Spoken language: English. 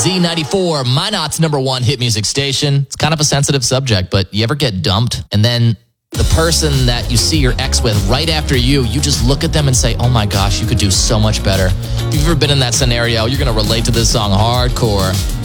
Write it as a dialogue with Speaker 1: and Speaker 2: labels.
Speaker 1: Z94, Minot's number one hit music station. It's kind of a sensitive subject, but you ever get dumped? And then the person that you see your ex with right after you just look at them and say, oh my gosh, you could do so much better. If you've ever been in that scenario, you're going to relate to this song hardcore.